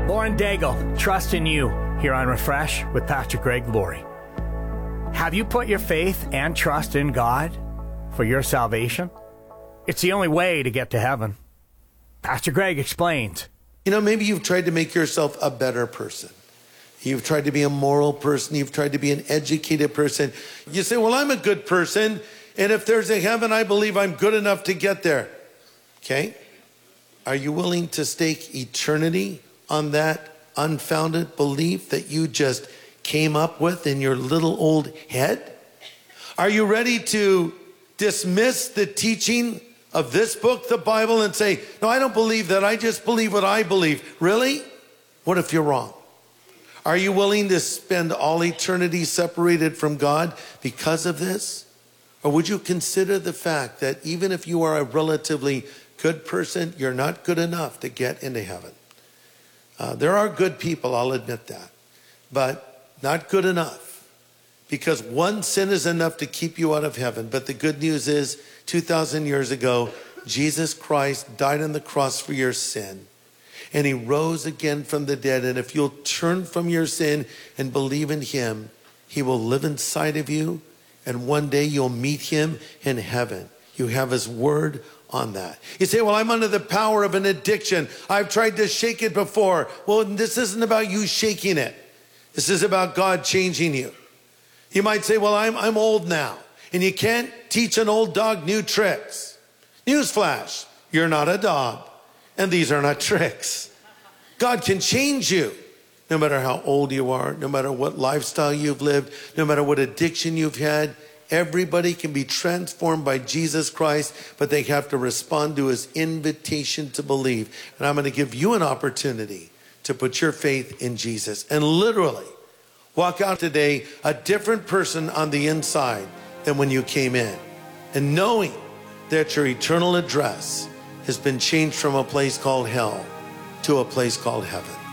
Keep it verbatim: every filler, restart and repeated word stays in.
Lauren Daigle, trust in you, here on Refresh with Pastor Greg Laurie. Have you put your faith and trust in God for your salvation? It's the only way to get to heaven. Pastor Greg explains. You know, maybe you've tried to make yourself a better person. You've tried to be a moral person. You've tried to be an educated person. You say, well, I'm a good person, and if there's a heaven, I believe I'm good enough to get there. Okay? Are you willing to stake eternity on that unfounded belief that you just came up with in your little old head? Are you ready to dismiss the teaching of this book, the Bible, and say, no, I don't believe that. I just believe what I believe. Really? What if you're wrong? Are you willing to spend all eternity separated from God because of this? Or would you consider the fact that even if you are a relatively good person, you're not good enough to get into heaven? Uh, there are good people, I'll admit that, but not good enough, because one sin is enough to keep you out of heaven. But the good news is, two thousand years ago, Jesus Christ died on the cross for your sin, and he rose again from the dead. And if you'll turn from your sin and believe in him, he will live inside of you, and one day you'll meet him in heaven. You have his word on that. You say, well, I'm under the power of an addiction. I've tried to shake it before. Well, this isn't about you shaking it. This is about God changing you. You might say, well, I'm, I'm old now, and you can't teach an old dog new tricks. Newsflash, you're not a dog, and these are not tricks. God can change you, no matter how old you are, no matter what lifestyle you've lived, no matter what addiction you've had. Everybody can be transformed by Jesus Christ, but they have to respond to his invitation to believe. And I'm going to give you an opportunity to put your faith in Jesus and literally walk out today a different person on the inside than when you came in. And knowing that your eternal address has been changed from a place called hell to a place called heaven.